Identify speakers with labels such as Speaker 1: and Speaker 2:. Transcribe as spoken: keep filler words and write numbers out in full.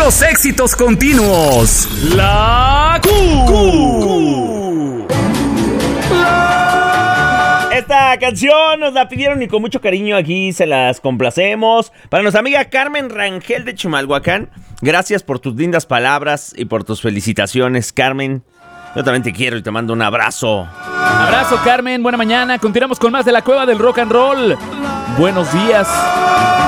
Speaker 1: puros éxitos continuos. La Q. Q.
Speaker 2: Esta canción nos la pidieron y con mucho cariño aquí se las complacemos. Para nuestra amiga Carmen Rangel de Chimalhuacán, gracias por tus lindas palabras y por tus felicitaciones, Carmen. Yo también te quiero y te mando un abrazo.
Speaker 3: Abrazo, Carmen, buena mañana. Continuamos con más de la Cueva del Rock and Roll. Buenos días.